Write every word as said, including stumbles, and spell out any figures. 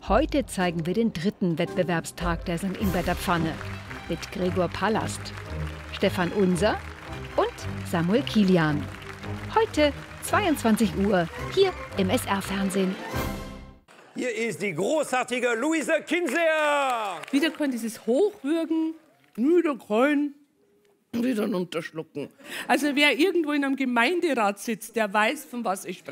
Heute zeigen wir den dritten Wettbewerbstag der Sankt Ingbert Pfanne mit Gregor Palast, Stefan Unser und Samuel Kilian. Heute zweiundzwanzig Uhr hier im S R-Fernsehen. Hier ist die großartige Luise Kinseher. Wieder kann dieses Hochwürgen, niederkreuen und wieder runterschlucken. Also wer irgendwo in einem Gemeinderat sitzt, der weiß, von was ich spreche.